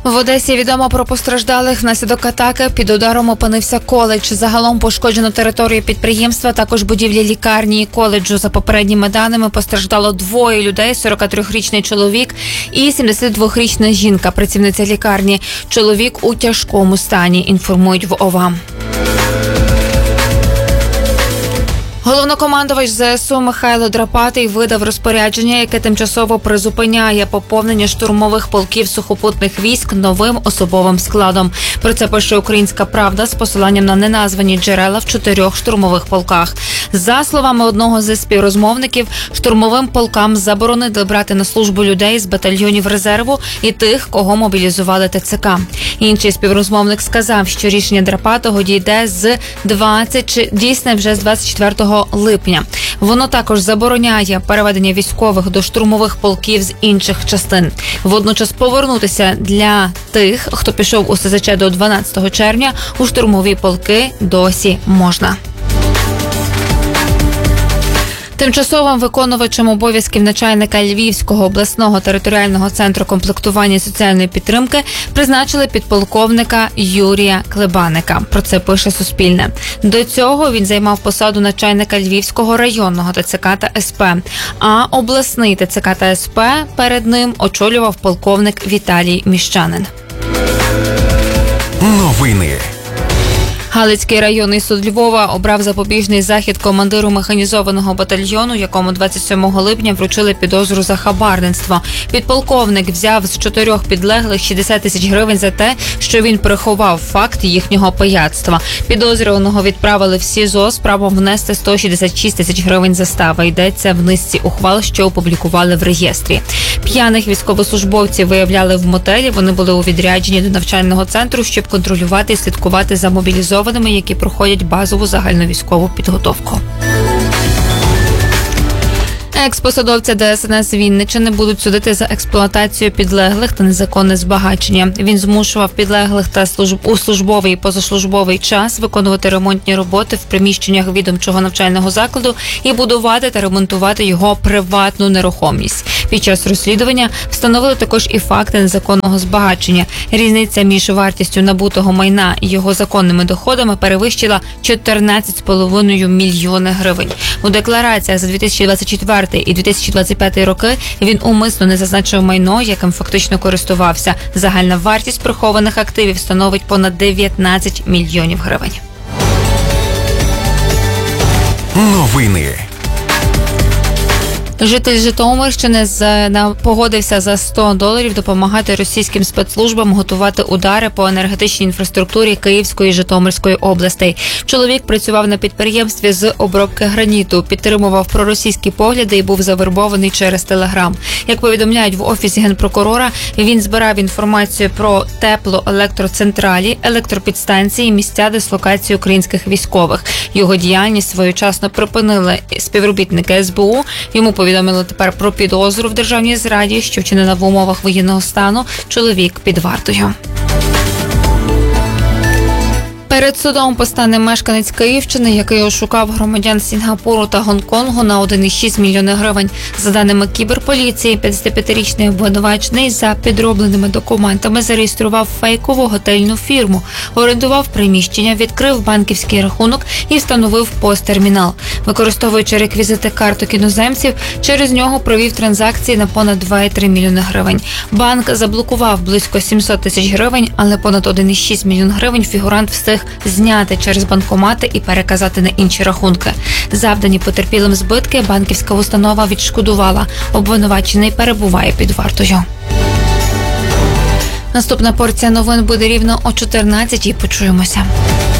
В Одесі відомо про постраждалих внаслідок атаки. Під ударом опинився коледж. Загалом пошкоджено територію підприємства, також будівлі лікарні і коледжу. За попередніми даними постраждало 2 людей, 43-річний чоловік і 72-річна жінка, працівниця лікарні. Чоловік у тяжкому стані, інформують в ОВА. Головнокомандувач ЗСУ Михайло Драпатий видав розпорядження, яке тимчасово призупиняє поповнення штурмових полків сухопутних військ новим особовим складом. Про це пише «Українська правда» з посиланням на неназвані джерела в 4 штурмових полках. За словами одного зі співрозмовників, штурмовим полкам заборонили брати на службу людей з батальйонів резерву і тих, кого мобілізували ТЦК. Інший співрозмовник сказав, що рішення Драпатого дійде дійсне вже з 24 липня. Воно також забороняє переведення військових до штурмових полків з інших частин. Водночас повернутися для тих, хто пішов у СЗЧ до 12 червня, у штурмові полки досі можна. Тимчасовим виконувачем обов'язків начальника Львівського обласного територіального центру комплектування і соціальної підтримки призначили підполковника Юрія Клебаника. Про це пише Суспільне. До цього він займав посаду начальника Львівського районного ТЦК та СП, а обласний ТЦК та СП перед ним очолював полковник Віталій Міщанин. Новини. Галицький районний суд Львова обрав запобіжний захід командиру механізованого батальйону, якому 27 липня вручили підозру за хабарництво. Підполковник взяв з 4 підлеглих 60 тисяч гривень за те, що він приховав факт їхнього пияцтва. Підозрюваного відправили в СІЗО з правом внести 166 тисяч гривень застави. Йдеться в низці ухвал, що опублікували в реєстрі. П'яних військовослужбовців виявляли в мотелі. Вони були у відрядженні до навчального центру, щоб контролювати і слідкувати за мобілізованими, які проходять базову загальновійськову підготовку. Екс-посадовця ДСНС Вінниччини будуть судити за експлуатацію підлеглих та незаконне збагачення. Він змушував підлеглих та у службовий і позаслужбовий час виконувати ремонтні роботи в приміщеннях відомчого навчального закладу і будувати та ремонтувати його приватну нерухомість. Під час розслідування встановили також і факти незаконного збагачення. Різниця між вартістю набутого майна і його законними доходами перевищила 14,5 мільйони гривень. У деклараціях за 2024 і 2025 роки він умисно не зазначив майно, яким фактично користувався. Загальна вартість прихованих активів становить понад 19 мільйонів гривень. Новини. Житель Житомирщини погодився за $100 допомагати російським спецслужбам готувати удари по енергетичній інфраструктурі Київської і Житомирської областей. Чоловік працював на підприємстві з обробки граніту, підтримував проросійські погляди і був завербований через Телеграм. Як повідомляють в Офісі Генпрокурора, він збирав інформацію про теплоелектроцентралі, електропідстанції і місця дислокації українських військових. Його діяльність своєчасно припинили співробітники СБУ. Йому повідомили тепер про підозру в державній зраді, що вчинена в умовах воєнного стану. Чоловік під вартою. Перед судом постане мешканець Київщини, який ошукав громадян Сінгапуру та Гонконгу на 1,6 мільйона гривень. За даними кіберполіції, 55-річний обвинувачений за підробленими документами зареєстрував фейкову готельну фірму, орендував приміщення, відкрив банківський рахунок і встановив POS-термінал. Використовуючи реквізити карток іноземців, через нього провів транзакції на понад 2,3 мільйони гривень. Банк заблокував близько 700 тисяч гривень, але понад 1,6 мільйон гривень фігурант встиг зняти через банкомати і переказати на інші рахунки. Завдані потерпілим збитки банківська установа відшкодувала. Обвинувачений перебуває під вартою. Наступна порція новин буде рівно о 14-й. Почуємося.